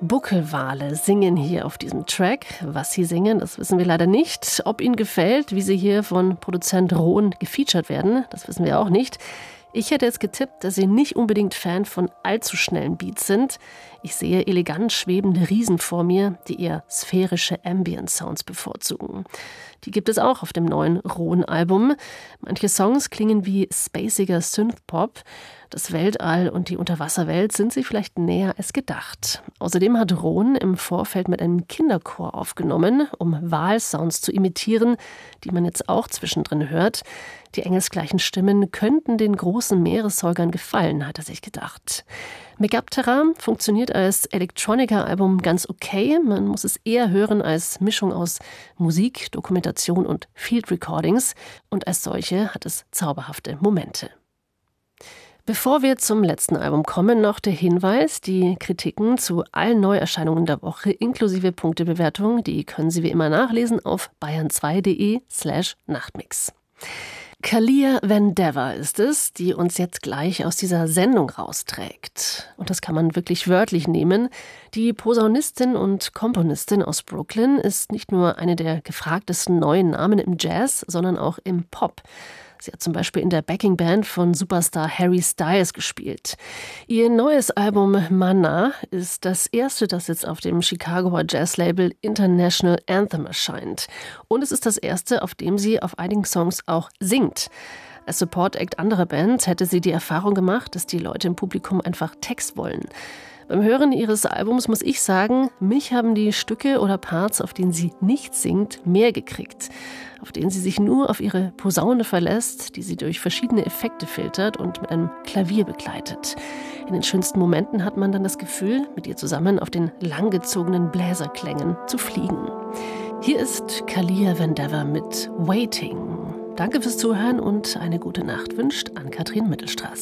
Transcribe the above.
Buckelwale singen hier auf diesem Track. Was sie singen, das wissen wir leider nicht. Ob ihnen gefällt, wie sie hier von Produzent Rohn gefeatured werden, das wissen wir auch nicht. Ich hätte jetzt getippt, dass sie nicht unbedingt Fan von allzu schnellen Beats sind. Ich sehe elegant schwebende Riesen vor mir, die eher sphärische Ambient-Sounds bevorzugen. Die gibt es auch auf dem neuen Rohn-Album. Manche Songs klingen wie spaciger Synthpop. Das Weltall und die Unterwasserwelt sind sich vielleicht näher als gedacht. Außerdem hat Rohn im Vorfeld mit einem Kinderchor aufgenommen, um Walsounds zu imitieren, die man jetzt auch zwischendrin hört. Die engelsgleichen Stimmen könnten den großen Meeressäugern gefallen, hat er sich gedacht. Megaptera funktioniert als Electronica-Album ganz okay. Man muss es eher hören als Mischung aus Musik, Dokumentation und Field Recordings. Und als solche hat es zauberhafte Momente. Bevor wir zum letzten Album kommen, noch der Hinweis: Die Kritiken zu allen Neuerscheinungen der Woche inklusive Punktebewertung, die können Sie wie immer nachlesen auf bayern2.de/Nachtmix. Kalia Vandever ist es, die uns jetzt gleich aus dieser Sendung rausträgt. Und das kann man wirklich wörtlich nehmen. Die Posaunistin und Komponistin aus Brooklyn ist nicht nur eine der gefragtesten neuen Namen im Jazz, sondern auch im Pop. Sie hat zum Beispiel in der Backingband von Superstar Harry Styles gespielt. Ihr neues Album Mana ist das erste, das jetzt auf dem Chicagoer Jazzlabel International Anthem erscheint. Und es ist das erste, auf dem sie auf einigen Songs auch singt. Als Support-Act anderer Bands hätte sie die Erfahrung gemacht, dass die Leute im Publikum einfach Text wollen. Beim Hören ihres Albums muss ich sagen, mich haben die Stücke oder Parts, auf denen sie nicht singt, mehr gekriegt. Auf denen sie sich nur auf ihre Posaune verlässt, die sie durch verschiedene Effekte filtert und mit einem Klavier begleitet. In den schönsten Momenten hat man dann das Gefühl, mit ihr zusammen auf den langgezogenen Bläserklängen zu fliegen. Hier ist Kalia Vandever mit Waiting. Danke fürs Zuhören und eine gute Nacht wünscht Ann-Kathrin Mittelstraß.